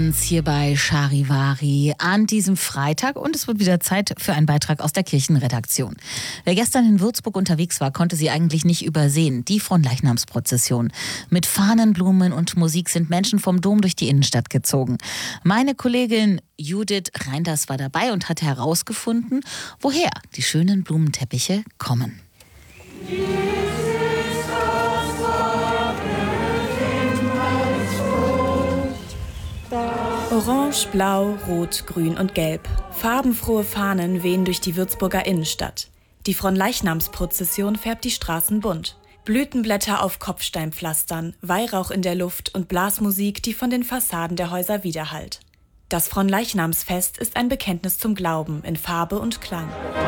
Hier bei Charivari an diesem Freitag und es wird wieder Zeit für einen Beitrag aus der Kirchenredaktion. Wer gestern in Würzburg unterwegs war, konnte sie eigentlich nicht übersehen. Die Fronleichnamsprozession. Mit Fahnen, Blumen und Musik sind Menschen vom Dom durch die Innenstadt gezogen. Meine Kollegin Judith Reinders war dabei und hat herausgefunden, woher die schönen Blumenteppiche kommen. Orange, Blau, Rot, Grün und Gelb. Farbenfrohe Fahnen wehen durch die Würzburger Innenstadt. Die Fronleichnamsprozession färbt die Straßen bunt. Blütenblätter auf Kopfsteinpflastern, Weihrauch in der Luft und Blasmusik, die von den Fassaden der Häuser widerhallt. Das Fronleichnamsfest ist ein Bekenntnis zum Glauben in Farbe und Klang.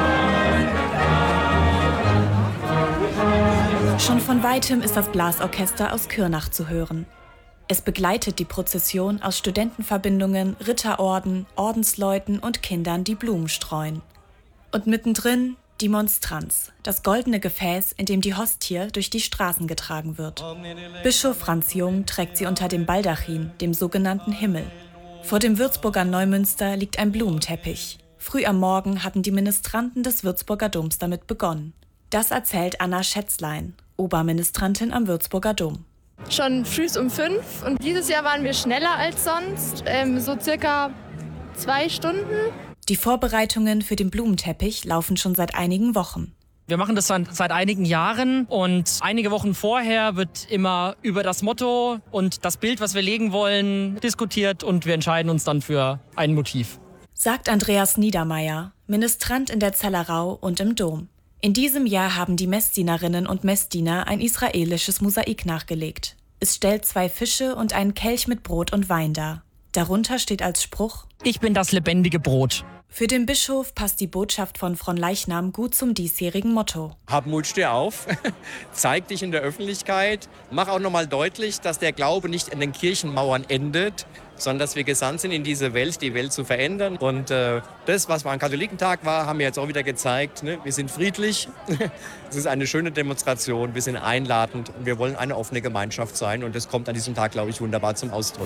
Schon von weitem ist das Blasorchester aus Kürnach zu hören. Es begleitet die Prozession aus Studentenverbindungen, Ritterorden, Ordensleuten und Kindern, die Blumen streuen. Und mittendrin die Monstranz, das goldene Gefäß, in dem die Hostie durch die Straßen getragen wird. Bischof Franz Jung trägt sie unter dem Baldachin, dem sogenannten Himmel. Vor dem Würzburger Neumünster liegt ein Blumenteppich. Früh am Morgen hatten die Ministranten des Würzburger Doms damit begonnen. Das erzählt Anna Schätzlein, Oberministrantin am Würzburger Dom. Schon früh um 5 und dieses Jahr waren wir schneller als sonst, so circa 2 Stunden. Die Vorbereitungen für den Blumenteppich laufen schon seit einigen Wochen. Wir machen das seit einigen Jahren und einige Wochen vorher wird immer über das Motto und das Bild, was wir legen wollen, diskutiert und wir entscheiden uns dann für ein Motiv. Sagt Andreas Niedermeyer, Ministrant in der Zellerau und im Dom. In diesem Jahr haben die Messdienerinnen und Messdiener ein israelisches Mosaik nachgelegt. Es stellt 2 Fische und einen Kelch mit Brot und Wein dar. Darunter steht als Spruch: Ich bin das lebendige Brot. Für den Bischof passt die Botschaft von Fronleichnam gut zum diesjährigen Motto. Hab Mut, steh auf, zeig dich in der Öffentlichkeit, mach auch nochmal deutlich, dass der Glaube nicht in den Kirchenmauern endet, sondern dass wir gesandt sind in diese Welt, die Welt zu verändern. Und das, was am Katholikentag war, haben wir jetzt auch wieder gezeigt. Ne? Wir sind friedlich, es ist eine schöne Demonstration, wir sind einladend und wir wollen eine offene Gemeinschaft sein. Und das kommt an diesem Tag, glaube ich, wunderbar zum Ausdruck.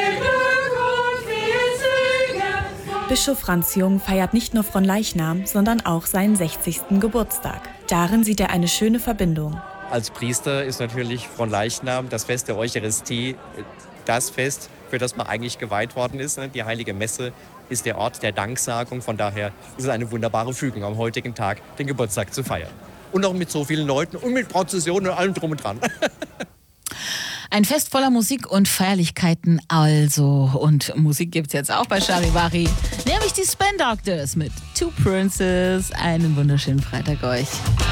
Bischof Franz Jung feiert nicht nur Fronleichnam, sondern auch seinen 60. Geburtstag. Darin sieht er eine schöne Verbindung. Als Priester ist natürlich Fronleichnam, das Fest der Eucharistie, das Fest, für das man eigentlich geweiht worden ist. Die Heilige Messe ist der Ort der Danksagung. Von daher ist es eine wunderbare Fügung, am heutigen Tag den Geburtstag zu feiern. Und auch mit so vielen Leuten und mit Prozessionen und allem drum und dran. Ein Fest voller Musik und Feierlichkeiten also. Und Musik gibt's jetzt auch bei Charivari. Nämlich die Spin Doctors mit Two Princes. Einen wunderschönen Freitag euch.